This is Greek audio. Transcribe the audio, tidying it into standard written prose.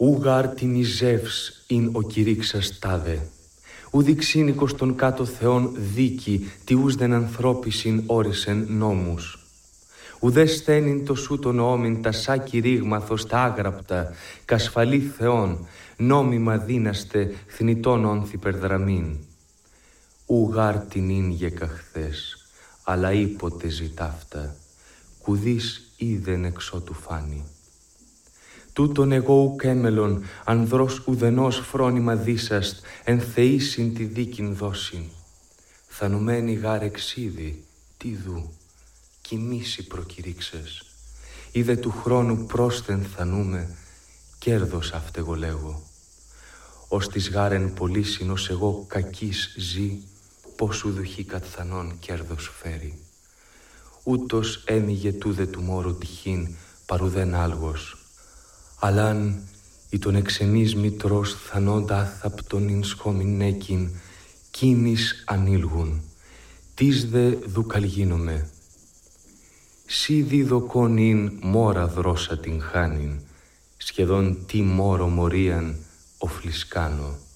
Ούγαρ την Ιζεύς ειν ο κηρύξας τάδε. Ουδι ξύνικος των κάτω θεών δίκη, τι ους δεν ανθρώπισιν όρισεν νόμους. Ουδέ στένιν το σου τον όμην τα σάκη ρήγμαθος τα άγραπτα, κασφαλή θεών, νόμιμα δύναστε θνητών όνθι περδραμήν. Ούγαρ την ίν γεκαχθές, αλλά ήποτε ζητάφτα, κουδείς είδεν εξώ του φάνη. Τούτον εγώ ουκ έμελον, ανδρός ουδενός φρόνημα δίσαστ, εν θεήσιν τη δίκην δώσιν. Θανουμένη γάρ εξίδη, τι δου, κοιμήσει προκηρύξες. Είδε του χρόνου πρόσθεν θανούμε, κέρδος αυτεγω λέγω. Ως της γάρεν πωλήσιν ως εγώ κακής ζει, πως ουδουχή κατθανών κέρδος φέρει. Ούτως έμειγε τούδε του μόρου τυχήν, παρουδέν άλγος. Αλλάν ή τον εξενής μητρός θανόντα άθαπτον ειν σχόμην κίνης ανήλγουν, τις δε δουκαλγίνομαι. Σι διδοκόν ειν μόρα δρώσα την χάνην, σχεδόν τι μόρο μορίαν οφλισκάνω.